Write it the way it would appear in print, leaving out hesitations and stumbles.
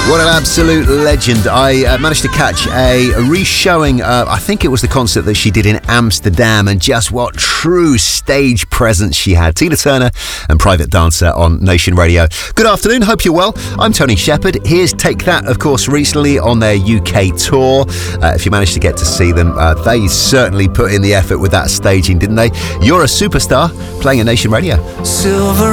What an absolute legend. I managed to catch a re-showing, I think it was the concert that she did in Amsterdam, and just what true stage presence she had. Tina Turner and Private Dancer on Nation Radio. Good afternoon, hope you're well. I'm Tony Shepherd. Here's Take That, of course, recently on their UK tour. If you managed to get to see them, they certainly put in the effort with that staging, didn't they? You're a Superstar, playing at Nation Radio. Silver